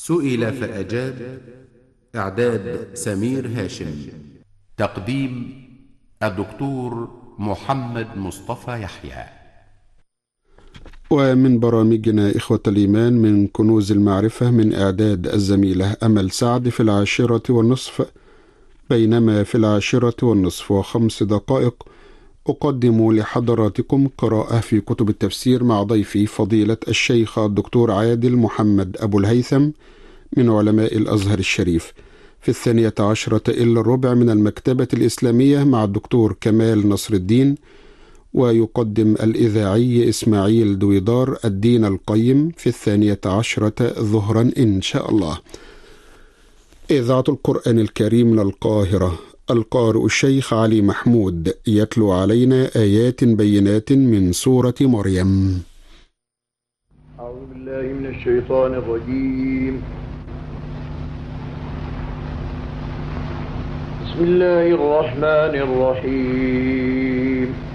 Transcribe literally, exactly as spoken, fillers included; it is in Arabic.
سئل فأجاب. إعداد سمير هاشم. تقديم الدكتور محمد مصطفى يحيى. ومن برامجنا إخوة الإيمان من كنوز المعرفة من إعداد الزميلة أمل سعد في العاشرة والنصف، بينما في العاشرة والنصف وخمس دقائق أقدم لحضراتكم قراءة في كتب التفسير مع ضيفي فضيلة الشيخ الدكتور عادل محمد أبو الهيثم من علماء الأزهر الشريف. في الثانية عشرة إلا الربع من المكتبة الإسلامية مع الدكتور كمال نصر الدين، ويقدم الإذاعي إسماعيل دويدار الدين القيم في الثانية عشرة ظهرا إن شاء الله. إذاعة القرآن الكريم من القاهرة، القارئ الشيخ علي محمود يتلو علينا آيات بينات من سورة مريم. أعوذ بالله من الشيطان الرجيم. بسم الله الرحمن الرحيم.